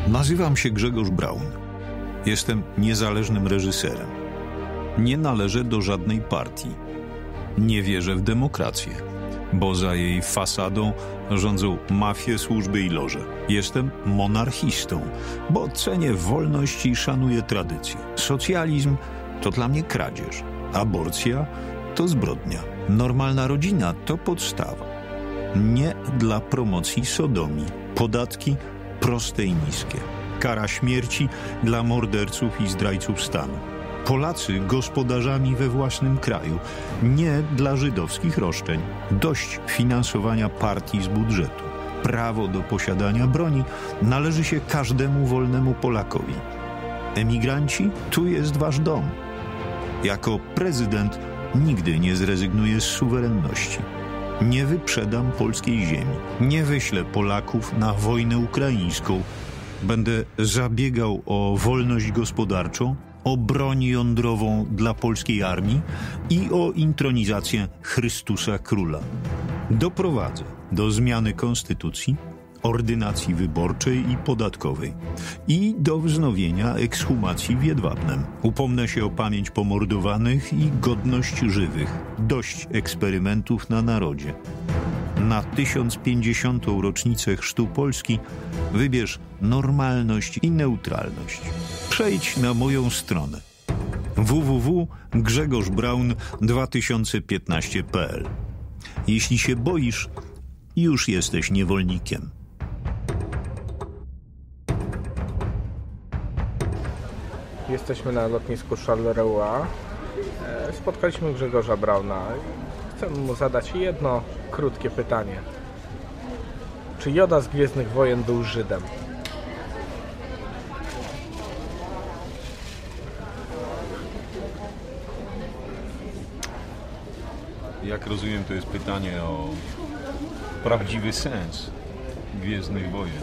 Nazywam się Grzegorz Braun. Jestem niezależnym reżyserem. Nie należę do żadnej partii. Nie wierzę w demokrację, bo za jej fasadą rządzą mafie, służby i loże. Jestem monarchistą, bo cenię wolność i szanuję tradycję. Socjalizm to dla mnie kradzież. Aborcja to zbrodnia. Normalna rodzina to podstawa. Nie dla promocji sodomii. Podatki proste i niskie. Kara śmierci dla morderców i zdrajców stanu. Polacy gospodarzami we własnym kraju. Nie dla żydowskich roszczeń. Dość finansowania partii z budżetu. Prawo do posiadania broni należy się każdemu wolnemu Polakowi. Emigranci, tu jest wasz dom. Jako prezydent nigdy nie zrezygnuję z suwerenności. Nie wyprzedam polskiej ziemi. Nie wyślę Polaków na wojnę ukraińską. Będę zabiegał o wolność gospodarczą, o broń jądrową dla polskiej armii i o intronizację Chrystusa Króla. Doprowadzę do zmiany konstytucji, ordynacji wyborczej i podatkowej i do wznowienia ekshumacji w Jedwabnem. Upomnę się o pamięć pomordowanych i godność żywych. Dość eksperymentów na narodzie. Na 1050. rocznicę chrztu Polski wybierz normalność i neutralność. Przejdź na moją stronę www.grzegorz.braun2015.pl. Jeśli się boisz, już jesteś niewolnikiem. Jesteśmy na lotnisku Charleroi. Spotkaliśmy Grzegorza Brauna. Chcemy mu zadać jedno krótkie pytanie. Czy Joda z Gwiezdnych Wojen był Żydem? Jak rozumiem, to jest pytanie o prawdziwy sens Gwiezdnych Wojen.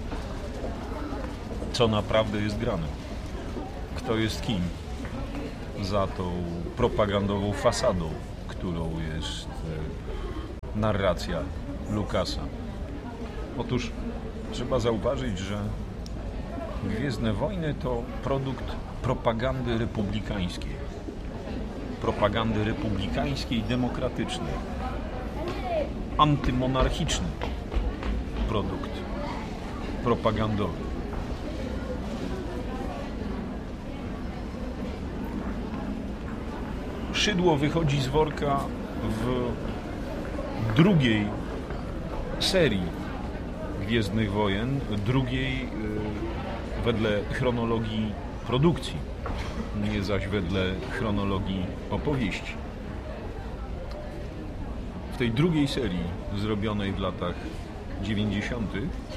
Co naprawdę jest grane? Kto jest kim za tą propagandową fasadą, którą jest narracja Lucasa? Otóż trzeba zauważyć, że Gwiezdne Wojny to produkt propagandy republikańskiej. Propagandy republikańskiej, demokratycznej. Antymonarchiczny produkt propagandowy. Szydło wychodzi z worka w drugiej serii Gwiezdnych Wojen, drugiej wedle chronologii produkcji, nie zaś wedle chronologii opowieści. W tej drugiej serii, zrobionej w latach 90.,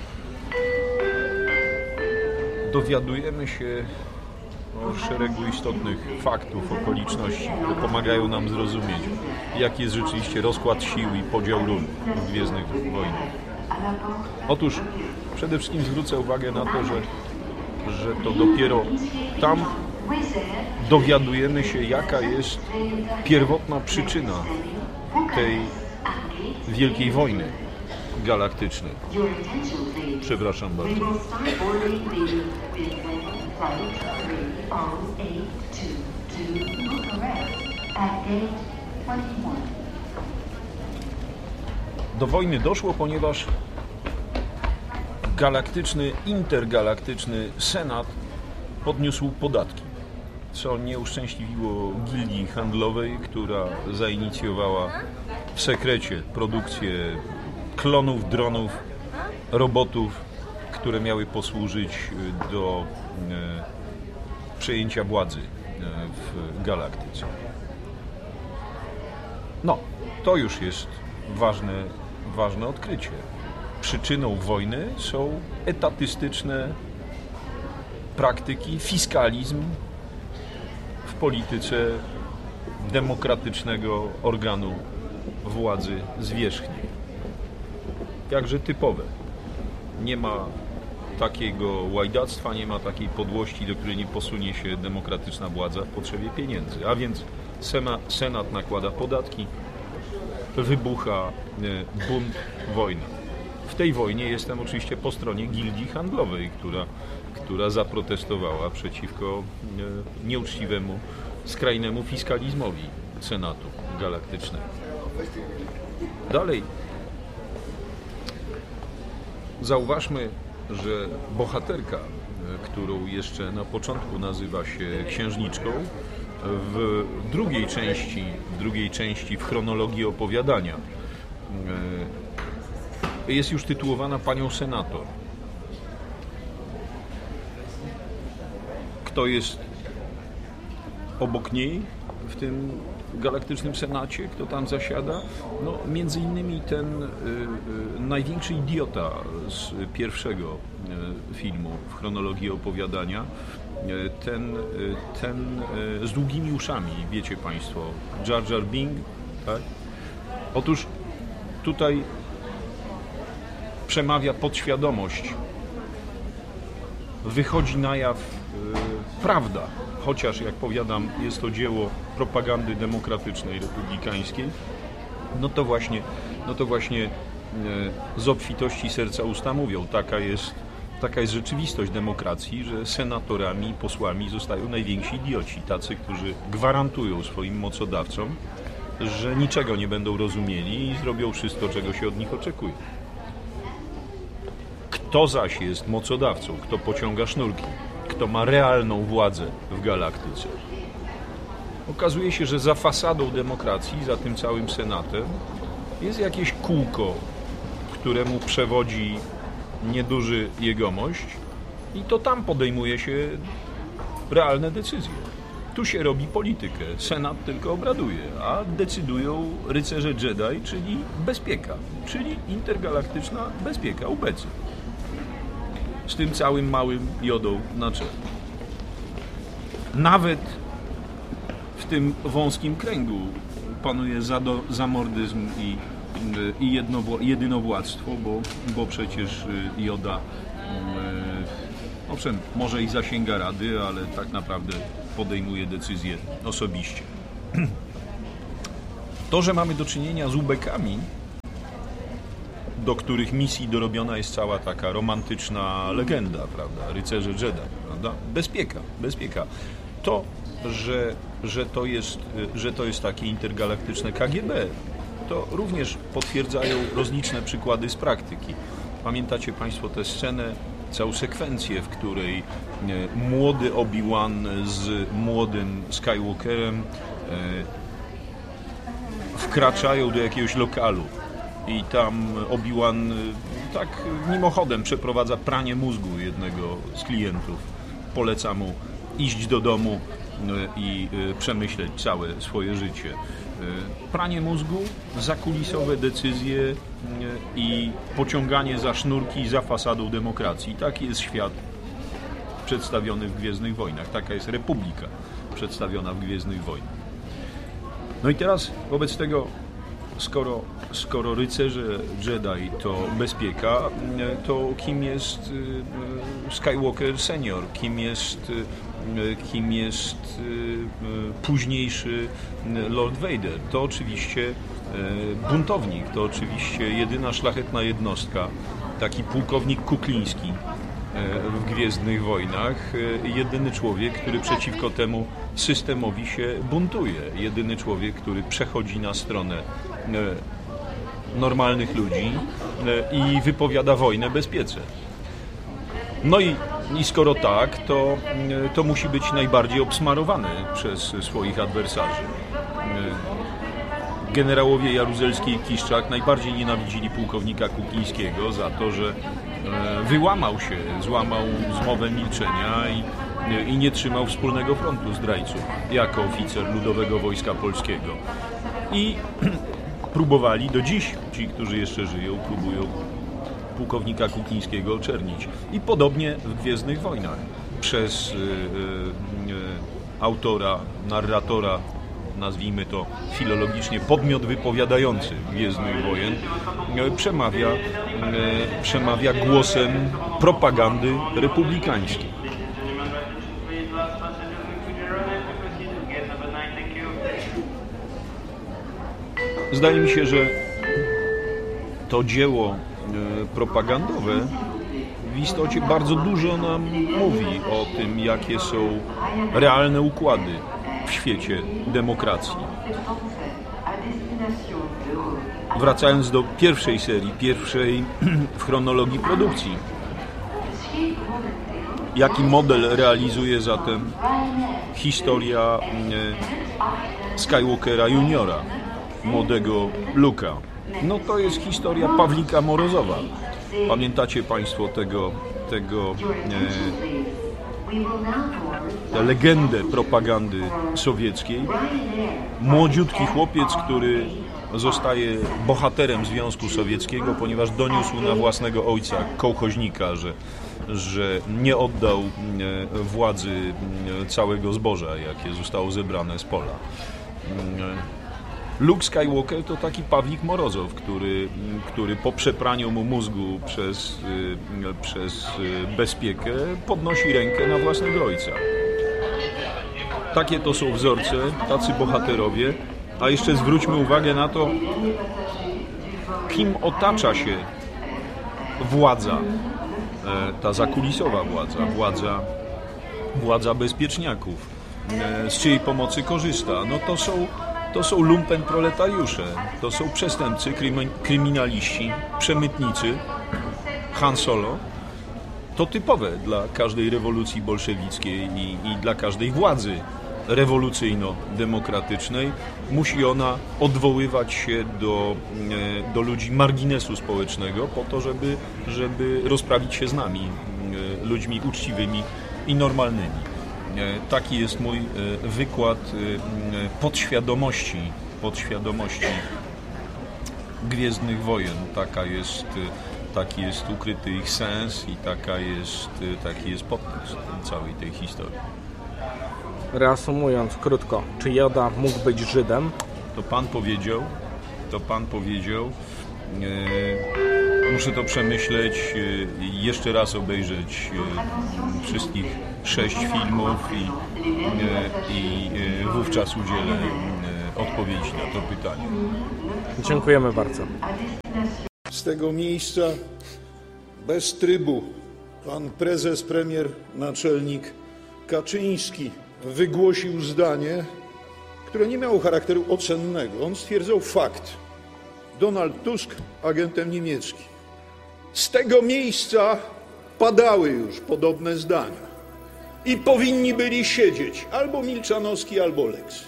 dowiadujemy się o szeregu istotnych faktów, okoliczności, które pomagają nam zrozumieć, jaki jest rzeczywiście rozkład sił i podział ról w Gwiezdnych Wojnach. Otóż przede wszystkim zwrócę uwagę na to, że to dopiero tam dowiadujemy się, jaka jest pierwotna przyczyna tej wielkiej wojny galaktycznej. Przepraszam bardzo. Do wojny doszło, ponieważ intergalaktyczny Senat podniósł podatki, co nie uszczęśliwiło gildii handlowej, która zainicjowała w sekrecie produkcję klonów, dronów, robotów, które miały posłużyć do przejęcia władzy w galaktyce. No, to już jest ważne odkrycie. Przyczyną wojny są etatystyczne praktyki, fiskalizm w polityce demokratycznego organu władzy zwierzchniej. Jakże typowe. Nie ma takiego łajdactwa, nie ma takiej podłości, do której nie posunie się demokratyczna władza w potrzebie pieniędzy. A więc Senat nakłada podatki, wybucha bunt, wojna. w tej wojnie jestem oczywiście po stronie gildii handlowej, która zaprotestowała przeciwko nieuczciwemu, skrajnemu fiskalizmowi Senatu Galaktycznego. Dalej, zauważmy, że bohaterka, którą jeszcze na początku nazywa się księżniczką, w drugiej części w chronologii opowiadania jest już tytułowana panią senator. Kto jest obok niej w tym Galaktycznym Senacie, kto tam zasiada? No, między innymi ten największy idiota z pierwszego filmu w chronologii opowiadania, ten z długimi uszami, wiecie Państwo, Jar Jar Binks, tak? Otóż tutaj przemawia podświadomość, wychodzi na jaw prawda, chociaż jak powiadam, jest to dzieło propagandy demokratycznej, republikańskiej, no to właśnie z obfitości serca usta mówią, taka jest rzeczywistość demokracji, że senatorami, posłami zostają najwięksi idioci, tacy, którzy gwarantują swoim mocodawcom, że niczego nie będą rozumieli i zrobią wszystko, czego się od nich oczekuje. Kto zaś jest mocodawcą, kto pociąga sznurki, kto ma realną władzę w galaktyce? Okazuje się, że za fasadą demokracji, za tym całym Senatem jest jakieś kółko, któremu przewodzi nieduży jegomość i to tam podejmuje się realne decyzje. Tu się robi politykę, Senat tylko obraduje, a decydują rycerze Jedi, czyli bezpieka, czyli intergalaktyczna bezpieka, UBC. Z tym całym małym Jodą na czele. Nawet w tym wąskim kręgu panuje zamordyzm i jedynowładztwo, bo przecież Joda owszem, może i zasięga rady, ale tak naprawdę podejmuje decyzje osobiście. To, że mamy do czynienia z ubekami, do których misji dorobiona jest cała taka romantyczna legenda, prawda? Rycerze Jedi, prawda? Bezpieka. To, że to jest takie intergalaktyczne KGB, to również potwierdzają rozliczne przykłady z praktyki. Pamiętacie Państwo tę scenę, całą sekwencję, w której młody Obi-Wan z młodym Skywalkerem wkraczają do jakiegoś lokalu i tam Obi-Wan tak mimochodem przeprowadza pranie mózgu jednego z klientów. Poleca mu iść do domu i przemyśleć całe swoje życie. Pranie mózgu, zakulisowe decyzje i pociąganie za sznurki za fasadą demokracji. Taki jest świat przedstawiony w Gwiezdnych Wojnach. Taka jest Republika przedstawiona w Gwiezdnych Wojnach. No i teraz wobec tego, skoro rycerze Jedi to bezpieka, to kim jest Skywalker senior? Kim jest późniejszy Lord Vader? To oczywiście buntownik, to oczywiście jedyna szlachetna jednostka, taki pułkownik Kukliński w Gwiezdnych Wojnach, jedyny człowiek, który przeciwko temu systemowi się buntuje, jedyny człowiek, który przechodzi na stronę normalnych ludzi i wypowiada wojnę bezpiece. No i skoro tak, to musi być najbardziej obsmarowany przez swoich adwersarzy. Generałowie Jaruzelski i Kiszczak najbardziej nienawidzili pułkownika Kuklińskiego za to, że wyłamał się, złamał zmowę milczenia i nie trzymał wspólnego frontu zdrajców jako oficer Ludowego Wojska Polskiego. I próbowali do dziś, ci, którzy jeszcze żyją, próbują pułkownika Kuklińskiego oczernić. I podobnie w Gwiezdnych Wojnach przez autora, narratora, nazwijmy to filologicznie, podmiot wypowiadający Gwiezdnych Wojen, przemawia głosem propagandy republikańskiej. Zdaje mi się, że to dzieło propagandowe w istocie bardzo dużo nam mówi o tym, jakie są realne układy w świecie demokracji. Wracając do pierwszej serii, pierwszej w chronologii produkcji. Jaki model realizuje zatem historia Skywalkera juniora, młodego Luke'a? No to jest historia Pawlika Morozowa. Pamiętacie Państwo tę legendę propagandy sowieckiej? Młodziutki chłopiec, który zostaje bohaterem Związku Sowieckiego, ponieważ doniósł na własnego ojca, kołchoźnika, że nie oddał władzy całego zboża, jakie zostało zebrane z pola. Luke Skywalker to taki Pawlik Morozow, który po przepraniu mu mózgu przez bezpiekę podnosi rękę na własnego ojca. Takie to są wzorce, tacy bohaterowie. A jeszcze zwróćmy uwagę na to, kim otacza się władza, ta zakulisowa władza bezpieczniaków, z czyjej pomocy korzysta. No to są lumpenproletariusze, to są przestępcy, kryminaliści, przemytnicy, Han Solo. To typowe dla każdej rewolucji bolszewickiej i dla każdej władzy rewolucyjno-demokratycznej. Musi ona odwoływać się do ludzi marginesu społecznego po to, żeby rozprawić się z nami, ludźmi uczciwymi i normalnymi. Taki jest mój wykład podświadomości Gwiezdnych Wojen. Taki jest ukryty ich sens i taki jest podtekst całej tej historii. Reasumując krótko, czy Joda mógł być Żydem? To Pan powiedział. Muszę to przemyśleć, jeszcze raz obejrzeć wszystkich 6 filmów i wówczas udzielę odpowiedzi na to pytanie. Dziękujemy bardzo. Z tego miejsca bez trybu pan prezes, premier, naczelnik Kaczyński wygłosił zdanie, które nie miało charakteru ocennego. On stwierdzał fakt. Donald Tusk agentem niemieckim. Z tego miejsca padały już podobne zdania. I powinni byli siedzieć albo Milczanowski, albo Lex.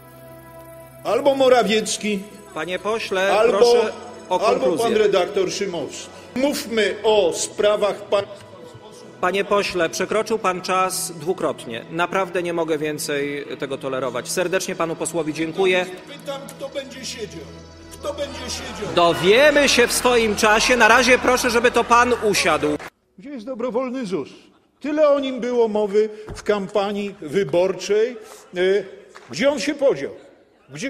Albo Morawiecki. Panie pośle, proszę o konkluzję. Albo pan redaktor Szymowski. Mówmy o sprawach... Panie pośle, przekroczył pan czas dwukrotnie. Naprawdę nie mogę więcej tego tolerować. Serdecznie panu posłowi dziękuję. Pytam, kto będzie siedział. Kto będzie siedział? Dowiemy się w swoim czasie. Na razie proszę, żeby to pan usiadł. Gdzie jest dobrowolny ZUS? Tyle o nim było mowy w kampanii wyborczej. Gdzie on się podział? Gdzie?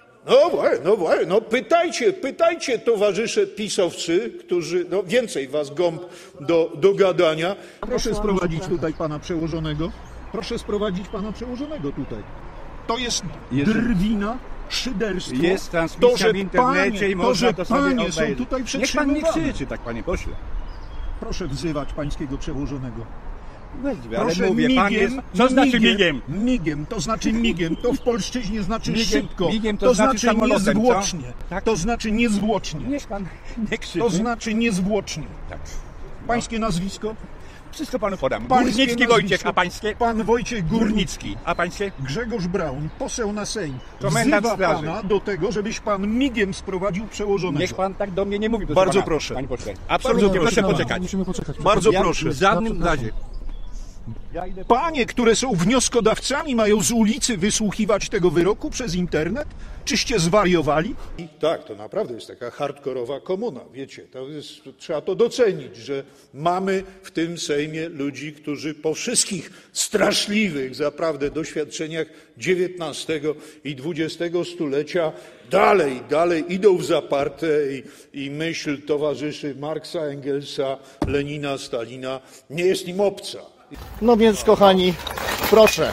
No pytajcie towarzysze pisowcy, którzy, więcej was gąb do gadania. Proszę sprowadzić tutaj pana przełożonego. Proszę sprowadzić pana przełożonego tutaj. To jest drwina, szyderstwo. Jest transmisja w internecie i można to sobie obejrzeć. Są tutaj przetrzymywane. Niech pan nie krzyczy tak, panie pośle. Proszę wzywać pańskiego przełożonego. Ale mówię, pan jest... Co znaczy migiem? Migiem, to znaczy migiem. To w polszczyźnie znaczy szybko. Migiem to znaczy niezwłocznie. Tak? To znaczy niezwłocznie. Niech pan nie krzyczy. To znaczy niezwłocznie. Tak. Pańskie nazwisko? Wszystko panu podam. Pańskie Górnicki nazwisko. Wojciech, a pańskie? Pan Wojciech Górnicki. A pańskie? Grzegorz Braun, poseł na Sejm. Komendant Wzywa straży. pana do tego, żebyś pan migiem sprowadził przełożonego. Niech pan tak do mnie nie mówi. Bardzo pana, proszę. Panie pośle. Absolutnie, proszę poczekać. Musimy poczekać. Bardzo proszę. W żadnym razie. Panie, które są wnioskodawcami, mają z ulicy wysłuchiwać tego wyroku przez internet? Czyście zwariowali? Tak, to naprawdę jest taka hardkorowa komuna, wiecie. Trzeba to docenić, że mamy w tym Sejmie ludzi, którzy po wszystkich straszliwych zaprawdę doświadczeniach XIX i XX stulecia dalej idą w zaparte i myśl towarzyszy Marksa, Engelsa, Lenina, Stalina nie jest im obca. No więc, kochani, proszę,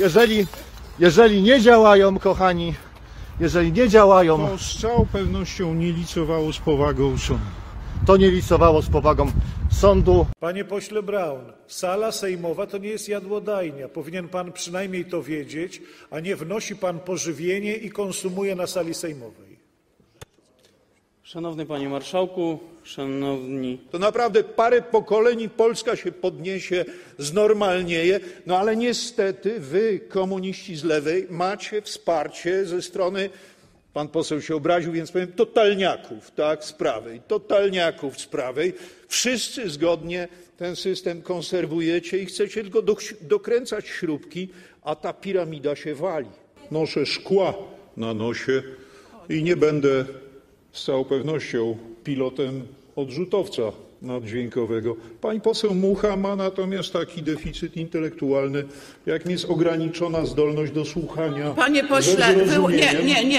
jeżeli nie działają, kochani, jeżeli nie działają... To z całą pewnością nie licowało z powagą sądu. to nie licowało z powagą sądu. Panie pośle Braun, sala sejmowa to nie jest jadłodajnia. Powinien pan przynajmniej to wiedzieć, a nie wnosi pan pożywienie i konsumuje na sali sejmowej. Szanowny Panie Marszałku, szanowni... To naprawdę parę pokoleń i Polska się podniesie, znormalnieje, no ale niestety wy, komuniści z lewej, macie wsparcie ze strony, pan poseł się obraził, więc powiem, totalniaków, tak, z prawej, totalniaków z prawej. Wszyscy zgodnie ten system konserwujecie i chcecie tylko dokręcać śrubki, a ta piramida się wali. Noszę szkła na nosie i nie będę z całą pewnością pilotem odrzutowca naddźwiękowego. Pani poseł Mucha ma natomiast taki deficyt intelektualny, jakim jest ograniczona zdolność do słuchania. Panie pośle, nie.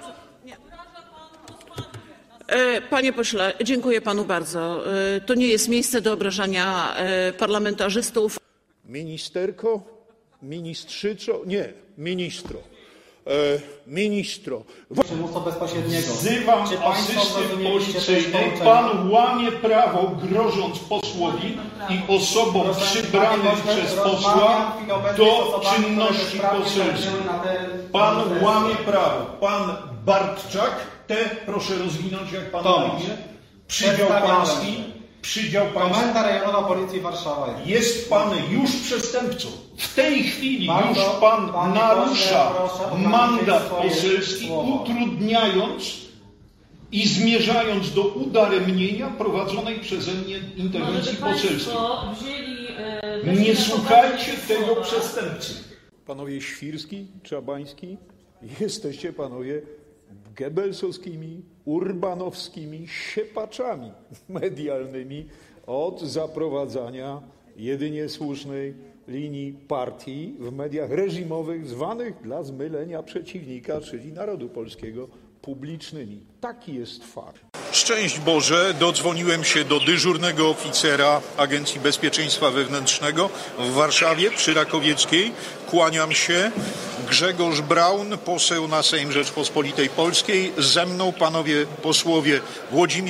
Panie pośle, dziękuję panu bardzo. To nie jest miejsce do obrażania parlamentarzystów. Ministerko, ministrzyco, nie, ministro. Ministro. Przymusu bezpośredniego. Wzywam asystę policyjny. Pan łamie prawo, grożąc posłowi i osobom przybranym przez posła do czynności poselskich. Pan łamie prawo. Pan Bartczak, proszę rozwinąć, jak pan na imię. Przydział pański. Komenda Rejonowa Policji Warszawa. Jest pan już przestępcą. W tej chwili już pan narusza mandat poselski, utrudniając i zmierzając do udaremnienia prowadzonej przeze mnie interwencji poselskiej. Nie słuchajcie tego przestępcy. Panowie Świrski, Czabański, jesteście panowie Goebbelsowskimi, urbanowskimi siepaczami medialnymi od zaprowadzania jedynie słusznej linii partii w mediach reżimowych, zwanych dla zmylenia przeciwnika, czyli narodu polskiego, publicznymi. Taki jest fakt. Szczęść Boże, dodzwoniłem się do dyżurnego oficera Agencji Bezpieczeństwa Wewnętrznego w Warszawie przy Rakowieckiej. Kłaniam się. Grzegorz Braun, poseł na Sejm Rzeczpospolitej Polskiej. Ze mną panowie posłowie Włodzimierz